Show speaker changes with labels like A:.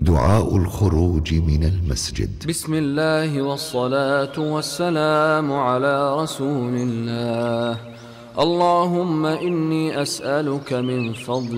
A: دعاء الخروج من المسجد.
B: بسم الله والصلاة والسلام على رسول الله. اللهم إني أسألك من فضلك